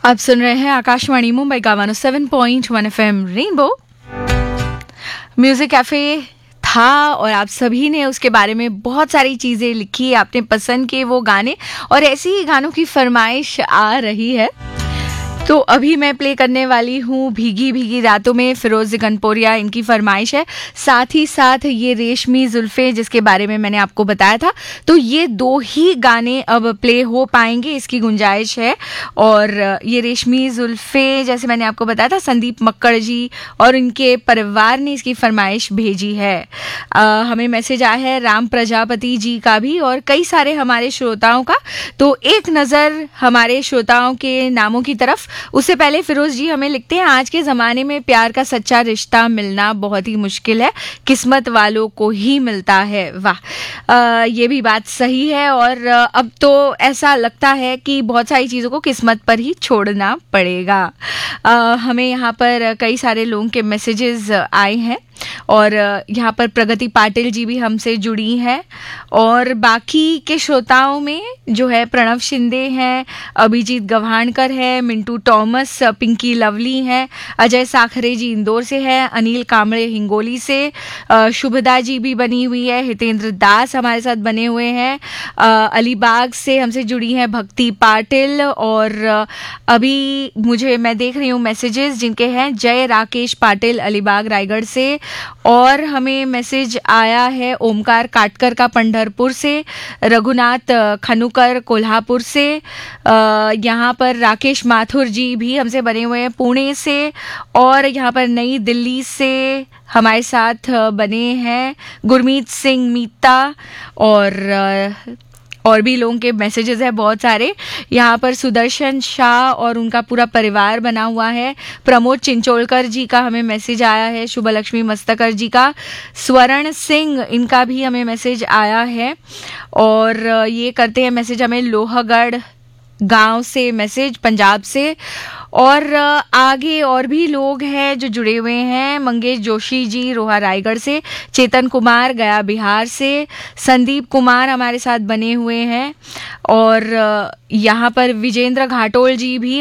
आप सुन रहे हैं आकाशवाणी मुंबई का 107.1 एफएम रेनबो म्यूजिक कैफे था और आप सभी ने उसके बारे में बहुत सारी चीजें लिखी, आपने पसंद किए वो गाने और ऐसी ही गानों की फरमाइश आ रही है। तो अभी मैं प्ले करने वाली हूँ भीगी भीगी रातों में, फिरोज गनपोरिया इनकी फरमाइश है। साथ ही साथ ये रेशमी जुल्फे जिसके बारे में मैंने आपको बताया था, तो ये दो ही गाने अब प्ले हो पाएंगे, इसकी गुंजाइश है। और ये रेशमी जुल्फे जैसे मैंने आपको बताया था, संदीप मक्कड़ जी और इनके परिवार ने इसकी फरमाइश भेजी है। हमें मैसेज आया है राम प्रजापति जी का भी और कई सारे हमारे श्रोताओं का। तो एक नज़र हमारे श्रोताओं के नामों की तरफ। उससे पहले फिरोज जी हमें लिखते हैं, आज के ज़माने में प्यार का सच्चा रिश्ता मिलना बहुत ही मुश्किल है, किस्मत वालों को ही मिलता है। वाह, ये भी बात सही है। और अब तो ऐसा लगता है कि बहुत सारी चीज़ों को किस्मत पर ही छोड़ना पड़ेगा। हमें यहाँ पर कई सारे लोगों के मैसेजेस आए हैं और यहाँ पर प्रगति पाटिल जी भी हमसे जुड़ी हैं और बाकी के श्रोताओं में जो है प्रणव शिंदे हैं, अभिजीत गवाणकर है, मिंटू टॉमस, पिंकी लवली हैं, अजय साखरे जी इंदौर से है, अनिल कामड़े हिंगोली से, शुभदा जी भी बनी हुई है, हितेंद्र दास हमारे साथ बने हुए हैं, अलीबाग से हमसे जुड़ी हैं भक्ति पाटिल। और अभी मैं देख रही हूँ मैसेजेस जिनके हैं जय राकेश पाटिल अलीबाग रायगढ़ से। और हमें मैसेज आया है ओमकार काटकर का पंढरपुर से, रघुनाथ खनुकर कोल्हापुर से, यहाँ पर राकेश माथुर जी भी हमसे बने हुए हैं पुणे से, और यहाँ पर नई दिल्ली से हमारे साथ बने हैं गुरमीत सिंह मीता। और भी लोगों के मैसेजेस हैं बहुत सारे। यहाँ पर सुदर्शन शाह और उनका पूरा परिवार बना हुआ है। प्रमोद चिंचोलकर जी का हमें मैसेज आया है, शुभलक्ष्मी मस्तकर जी का, स्वर्ण सिंह इनका भी हमें मैसेज आया है। और ये करते हैं मैसेज हमें लोहगढ़ गांव से मैसेज पंजाब से। और आगे और भी लोग हैं जो जुड़े हुए हैं, मंगेश जोशी जी रोहा रायगढ़ से, चेतन कुमार गया बिहार से, संदीप कुमार हमारे साथ बने हुए हैं। और यहाँ पर विजेंद्र घाटोल जी भी